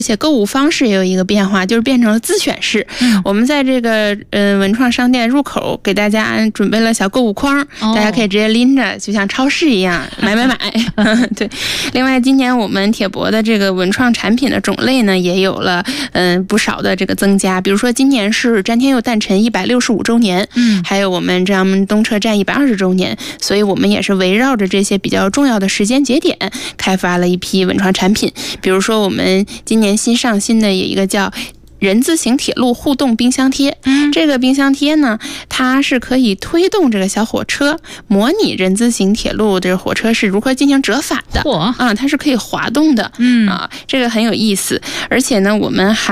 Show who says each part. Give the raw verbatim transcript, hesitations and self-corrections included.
Speaker 1: 而且购物方式也有一个变化，就是变成了自选式。嗯、我们在这个呃文创商店入口给大家准备了小购物框，哦、大家可以直接拎着，就像超市一样买买买。对，另外今年我们铁博的这个文创产品的种类呢，也有了嗯、呃、不少的这个增加。比如说今年是詹天佑诞辰一百六十五周年，嗯，还有我们这样东车站一百二十周年，所以我们也是围绕着这些比较重要的时间节点，开发了一批文创产品。比如说我们今年新上新的有一个叫人字形铁路互动冰箱贴，嗯，这个冰箱贴呢，它是可以推动这个小火车，模拟人字形铁路这个火车是如何进行折返的，啊，它是可以滑动的，嗯啊，这个很有意思。而且呢，我们还